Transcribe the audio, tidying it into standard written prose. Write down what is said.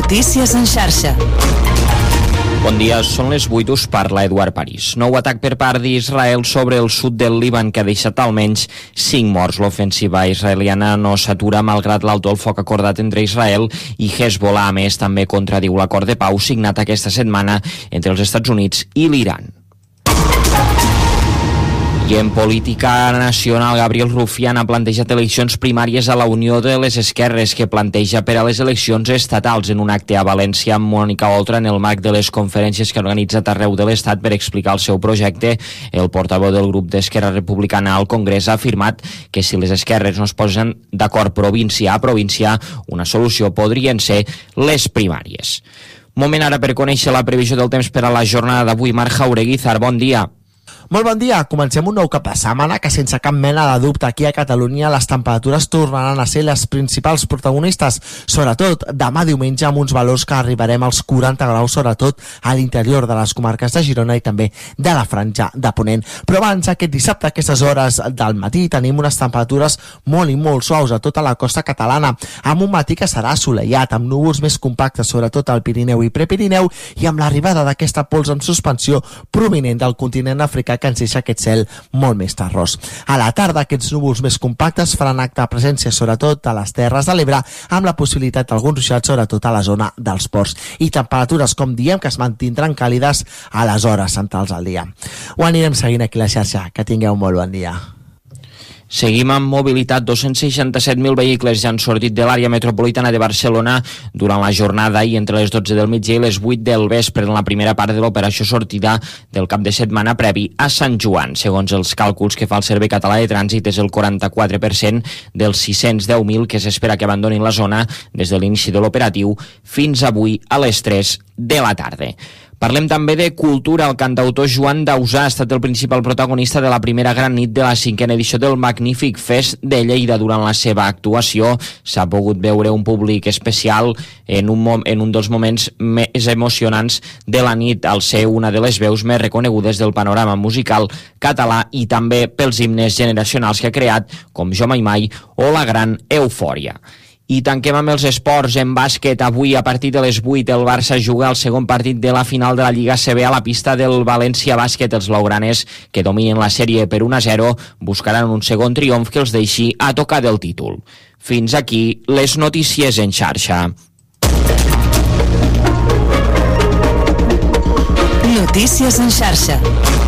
Notícies en xarxa. Bon dia, són les 8, us parla Eduard París. Nou atac per part d'Israel sobre el sud del Líban que ha deixat almenys 5 morts. L'ofensiva israeliana no s'atura malgrat l'alto el foc acordat entre Israel i Hezbollah. A més, també contradiu l'acord de pau signat aquesta setmana entre els Estats Units i l'Iran. I en política nacional, Gabriel Rufián ha plantejat eleccions primàries a la Unió de les Esquerres, que planteja per a les eleccions estatals en un acte a València amb Mònica Oltra en el marc de les conferències que ha organitzat arreu de l'Estat per explicar el seu projecte. El portaveu del grup d'Esquerra Republicana al Congrés ha afirmat que si les esquerres no es posen d'acord província a província, una solució podrien ser les primàries. Moment ara per conèixer la previsió del temps per a la jornada d'avui. Marc Jaureguizar, bon dia. Molt bon dia, comencem un nou cap de setmana que sense cap mena de dubte aquí a Catalunya les temperatures tornaran a ser les principals protagonistes, sobretot demà diumenge amb uns valors que arribarem als 40 graus, sobretot a l'interior de les comarques de Girona i també de la Franja de Ponent. Però abans, aquest dissabte, a aquestes hores del matí, tenim unes temperatures molt i molt suaus a tota la costa catalana, amb un matí que serà assolellat, amb núvols més compactes, sobretot al Pirineu i Prepirineu, i amb l'arribada d'aquesta pols en suspensió provinent del continent africà que ens deixa aquest cel molt més terrós. A la tarda, aquests núvols més compactes faran acte de presència sobretot a les Terres de l'Ebre, amb la possibilitat d'alguns ruixats sobretot a la zona dels ports. I temperatures, com diem, que es mantindran càlides a les hores centrals del dia. Ho anirem seguint aquí a la xarxa. Que tingueu un molt bon dia. Seguim amb mobilitat. 267.000 vehicles ja han sortit de l'àrea metropolitana de Barcelona durant la jornada i entre les 12 del migdia i les 8 del vespre en la primera part de l'operació sortida del cap de setmana previ a Sant Joan. Segons els càlculs que fa el Servei Català de Trànsit, és el 44% dels 610.000 que s'espera que abandonin la zona des de l'inici de l'operatiu fins avui a les 3 de la tarda. Parlem també de cultura. El cantautor Joan Dausà ha estat el principal protagonista de la primera gran nit de la 5a edició del Magnífic Fest de Lleida. Durant la seva actuació s'ha pogut veure un públic especial en un dels moments més emocionants de la nit, al ser una de les veus més reconegudes del panorama musical català i també pels himnes generacionals que ha creat, com Jo Mai Mai o La Gran Eufòria. I tanquem amb els esports. En bàsquet, avui a partir de les 8 el Barça juga el segon partit de la final de la Lliga ACB a la pista del València Bàsquet. Els blaugranes, que dominen la sèrie per 1-0, buscaran un segon triomf que els deixi a tocar del títol. Fins aquí les notícies en xarxa. Notícies en xarxa.